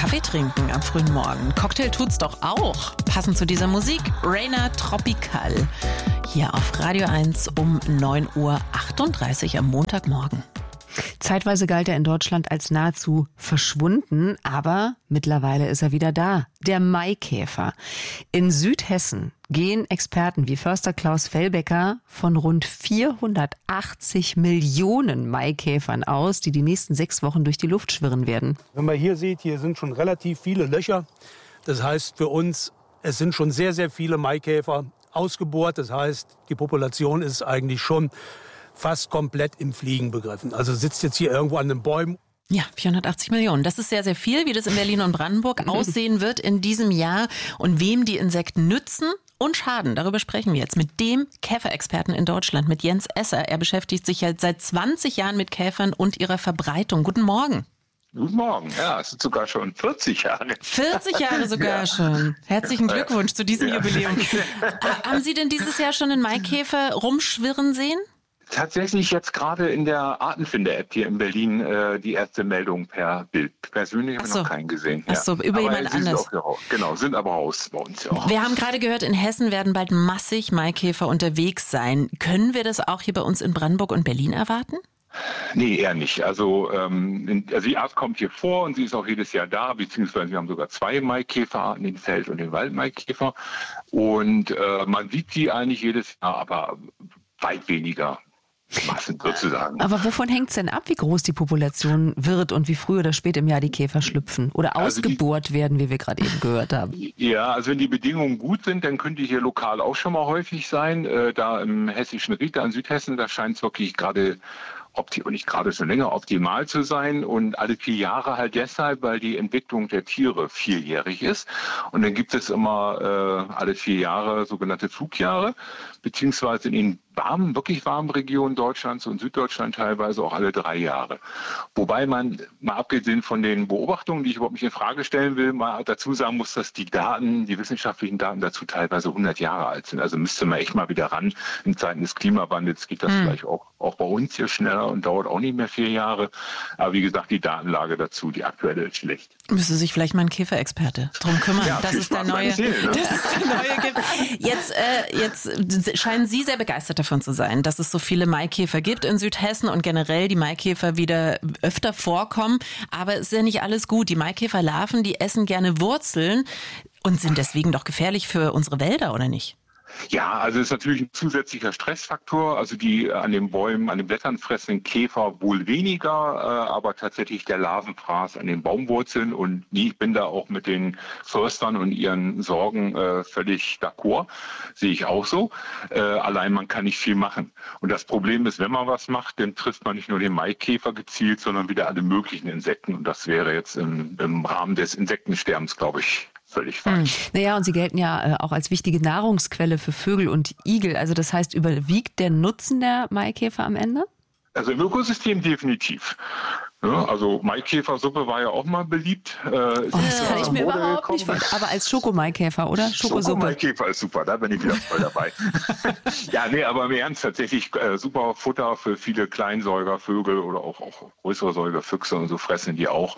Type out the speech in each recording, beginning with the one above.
Kaffee trinken am frühen Morgen. Cocktail tut's doch auch. Passend zu dieser Musik, Rainer Tropical. Hier auf Radio 1 um 9:38 Uhr am Montagmorgen. Zeitweise galt er in Deutschland als nahezu verschwunden, aber mittlerweile ist er wieder da. Der Maikäfer. In Südhessen gehen Experten wie Förster Klaus Fellbecker von rund 480 Millionen Maikäfern aus, die nächsten 6 Wochen durch die Luft schwirren werden. Wenn man hier sieht, hier sind schon relativ viele Löcher. Das heißt für uns, es sind schon sehr, sehr viele Maikäfer ausgebohrt. Das heißt, die Population ist eigentlich schon fast komplett im Fliegen begriffen. Also sitzt jetzt hier irgendwo an den Bäumen. Ja, 480 Millionen. Das ist sehr, sehr viel, wie das in Berlin und Brandenburg aussehen wird in diesem Jahr und wem die Insekten nützen und schaden. Darüber sprechen wir jetzt mit dem Käferexperten in Deutschland, mit Jens Esser. Er beschäftigt sich jetzt seit 20 Jahren mit Käfern und ihrer Verbreitung. Guten Morgen. Guten Morgen. Ja, es sind sogar schon 40 Jahre. 40 Jahre sogar schon. Herzlichen Glückwunsch zu diesem Jubiläum. Haben Sie denn dieses Jahr schon einen Maikäfer rumschwirren sehen? Tatsächlich jetzt gerade in der Artenfinder-App hier in Berlin die erste Meldung per Bild. Persönlich habe ich noch keinen gesehen. Ach so, über jemand anders. Genau, sind aber raus bei uns. Ja. Wir haben gerade gehört, in Hessen werden bald massig Maikäfer unterwegs sein. Können wir das auch hier bei uns in Brandenburg und Berlin erwarten? Nee, eher nicht. Also die Art kommt hier vor und sie ist auch jedes Jahr da, beziehungsweise wir haben sogar 2 Maikäferarten, den Feld- und den Waldmaikäfer. Und man sieht sie eigentlich jedes Jahr, aber weit weniger Massen sozusagen. Aber wovon hängt es denn ab, wie groß die Population wird und wie früh oder spät im Jahr die Käfer schlüpfen oder ausgebohrt werden, wie wir gerade eben gehört haben? Ja, also wenn die Bedingungen gut sind, dann können die hier lokal auch schon mal häufig sein. Da im hessischen Ried, da in Südhessen, da scheint es wirklich gerade und nicht gerade schon länger optimal zu sein und alle 4 Jahre halt deshalb, weil die Entwicklung der Tiere 4-jährig ist. Und dann gibt es immer alle 4 Jahre sogenannte Flugjahre, beziehungsweise in den wirklich warmen Regionen Deutschlands und Süddeutschland teilweise auch alle 3 Jahre. Wobei man, mal abgesehen von den Beobachtungen, die ich überhaupt nicht in Frage stellen will, mal dazu sagen muss, dass die wissenschaftlichen Daten dazu teilweise 100 Jahre alt sind. Also müsste man echt mal wieder ran. In Zeiten des Klimawandels geht das vielleicht auch bei uns hier schneller und dauert auch nicht mehr 4 Jahre. Aber wie gesagt, die Datenlage dazu, die aktuelle ist schlecht. Müsste sich vielleicht mal ein Käferexperte drum kümmern, dass es der neue gibt. Jetzt scheinen Sie sehr begeistert davon zu sein, dass es so viele Maikäfer gibt in Südhessen und generell die Maikäfer wieder öfter vorkommen. Aber es ist ja nicht alles gut. Die Maikäferlarven, die essen gerne Wurzeln und sind deswegen doch gefährlich für unsere Wälder, oder nicht? Ja, also es ist natürlich ein zusätzlicher Stressfaktor. Also die an den Bäumen, an den Blättern fressenden Käfer wohl weniger, aber tatsächlich der Larvenfraß an den Baumwurzeln. Und ich bin da auch mit den Förstern und ihren Sorgen völlig d'accord. Sehe ich auch so. Allein man kann nicht viel machen. Und das Problem ist, wenn man was macht, dann trifft man nicht nur den Maikäfer gezielt, sondern wieder alle möglichen Insekten. Und das wäre jetzt im Rahmen des Insektensterbens, glaube ich, völlig falsch. Naja, und sie gelten ja auch als wichtige Nahrungsquelle für Vögel und Igel. Also das heißt, überwiegt der Nutzen der Maikäfer am Ende? Also im Ökosystem definitiv. Ja, also Maikäfersuppe war ja auch mal beliebt. Das kann ich mir überhaupt nicht vorstellen. Aber als Schokomaikäfer, oder? Schokomaikäfer ist super, da bin ich wieder voll dabei. Ja, nee, aber im Ernst tatsächlich super Futter für viele Kleinsäuger, Vögel oder auch größere Säuger, Füchse und so fressen die auch.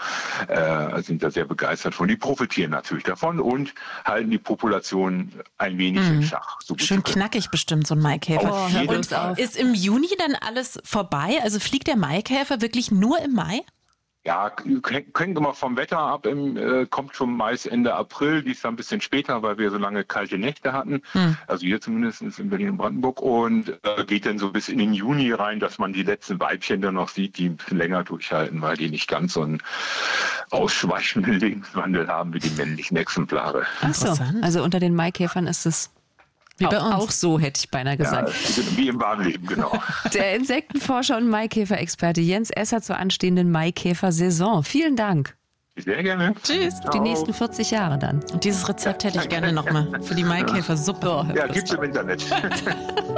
Sind da sehr begeistert von. Die profitieren natürlich davon und halten die Population ein wenig in Schach. So schön knackig bestimmt, so ein Maikäfer. Und ist im Juni dann alles vorbei? Also fliegt der Maikäfer wirklich nur im Mai? Ja, hängt immer vom Wetter ab. Kommt schon meist Ende April, dies dann ein bisschen später, weil wir so lange kalte Nächte hatten. Also hier zumindest in Berlin und Brandenburg. Und geht dann so bis in den Juni rein, dass man die letzten Weibchen dann noch sieht, die ein bisschen länger durchhalten, weil die nicht ganz so einen ausschweichenden Lebenswandel haben wie die männlichen Exemplare. Ach so, also unter den Maikäfern ist es wie bei uns. Auch so, hätte ich beinahe gesagt. Ja, wie im wahren Leben, genau. Der Insektenforscher und Maikäferexperte Jens Esser zur anstehenden Maikäfer-Saison. Vielen Dank. Sehr gerne. Tschüss. Die nächsten 40 Jahre dann. Und dieses Rezept hätte ich gerne nochmal für die Maikäfersuppe. Ja, gibt's im Internet.